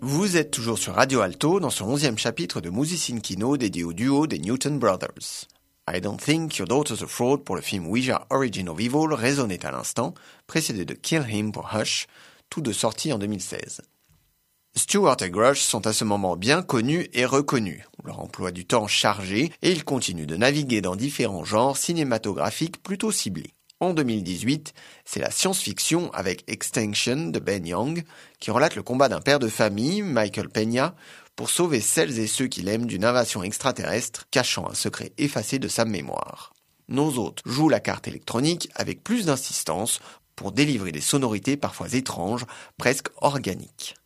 Vous êtes toujours sur Radio Alto dans ce 11e chapitre de Musicine Kino dédié au duo des Newton Brothers. I Don't Think Your Daughter's a Fraud pour le film Ouija Origin of Evil résonnait à l'instant, précédé de Kill Him pour Hush, tous deux sortis en 2016. Stewart et Grush sont à ce moment bien connus et reconnus, leur emploi du temps chargé, et ils continuent de naviguer dans différents genres cinématographiques plutôt ciblés. En 2018, c'est la science-fiction avec Extinction de Ben Young, qui relate le combat d'un père de famille, Michael Peña, pour sauver celles et ceux qu'il aime d'une invasion extraterrestre cachant un secret effacé de sa mémoire. Nos hôtes jouent la carte électronique avec plus d'insistance pour délivrer des sonorités parfois étranges, presque organiques.